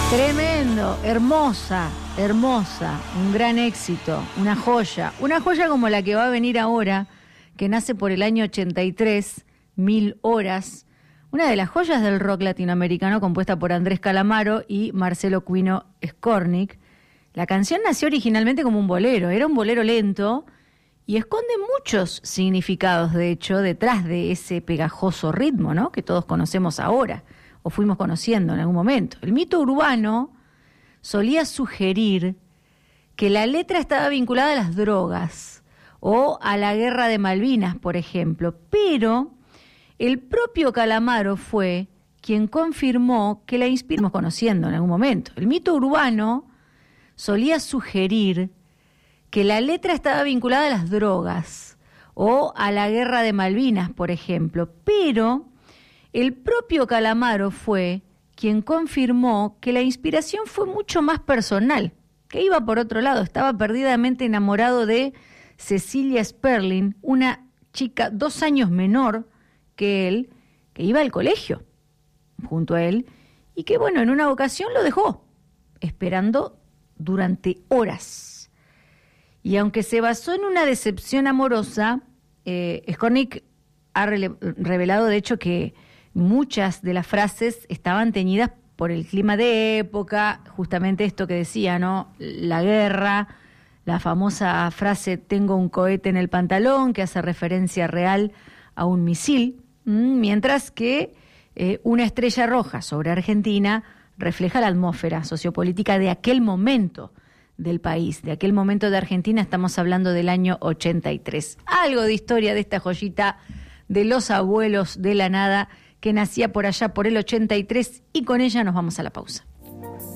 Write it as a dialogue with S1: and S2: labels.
S1: Tremendo, hermosa, un gran éxito, una joya como la que va a venir ahora, que nace por el año 83, 1000 horas, una de las joyas del rock latinoamericano compuesta por Andrés Calamaro y Marcelo Quino Skornik. La canción nació originalmente como un bolero, era un bolero lento y esconde muchos significados, de hecho, detrás de ese pegajoso ritmo, ¿no?, que todos conocemos ahora, o fuimos conociendo en algún momento. El mito urbano solía sugerir que la letra estaba vinculada a las drogas o a la guerra de Malvinas, por ejemplo, pero el propio Calamaro fue quien confirmó que la inspiramos conociendo en algún momento. El mito urbano solía sugerir que la letra estaba vinculada a las drogas o a la guerra de Malvinas, por ejemplo, pero el propio Calamaro fue quien confirmó que la inspiración fue mucho más personal, que iba por otro lado, estaba perdidamente enamorado de Cecilia Sperling, una chica 2 años menor que él, que iba al colegio junto a él, y que bueno, en una ocasión lo dejó, esperando durante horas. Y aunque se basó en una decepción amorosa, Skornik ha revelado de hecho que muchas de las frases estaban teñidas por el clima de época, justamente esto que decía, ¿no?, la guerra, la famosa frase "tengo un cohete en el pantalón", que hace referencia real a un misil, mientras que una estrella roja sobre Argentina refleja la atmósfera sociopolítica de aquel momento del país, de aquel momento de Argentina. Estamos hablando del año 83. Algo de historia de esta joyita de los abuelos de la nada, que nacía por allá por el 83, y con ella nos vamos a la pausa.